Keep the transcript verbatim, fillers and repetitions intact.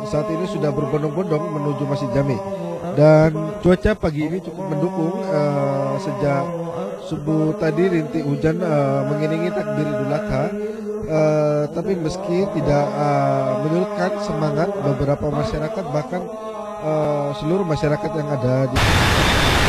saat ini sudah berbondong-bondong menuju Masjid Jami. Dan cuaca pagi ini cukup mendukung, uh, sejak subuh tadi rintik hujan uh, mengiringi takbir Idul Adha. Uh, tapi meski tidak uh, menyurutkan semangat beberapa masyarakat, bahkan uh, seluruh masyarakat yang ada di